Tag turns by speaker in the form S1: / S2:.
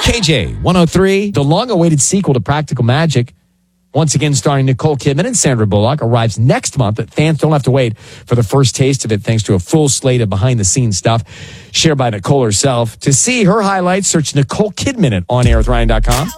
S1: KJ 103, the long-awaited sequel to Practical Magic, once again starring Nicole Kidman and Sandra Bullock, arrives next month. Fans don't have to wait for the first taste of it thanks to a full slate of behind-the-scenes stuff shared by Nicole herself. To see her highlights, search Nicole Kidman at OnAirWithRyan.com.